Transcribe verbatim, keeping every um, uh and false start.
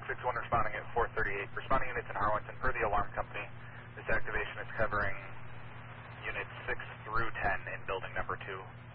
six one responding at four thirty-eight. Responding units in Harlington per the alarm company. This activation is covering units six through ten in building number two.